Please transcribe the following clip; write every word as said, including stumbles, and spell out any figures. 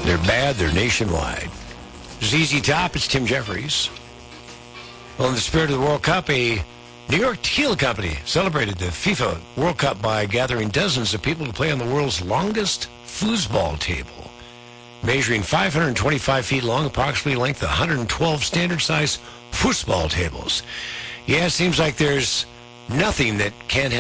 They're bad. They're nationwide. Z Z Top, it's Tim Jeffries. Well, in the spirit of the World Cup, a New York tequila company celebrated the FIFA World Cup by gathering dozens of people to play on the world's longest foosball table, measuring five hundred twenty-five feet long, approximately length of one hundred twelve standard-size foosball tables. Yeah, it seems like there's nothing that can't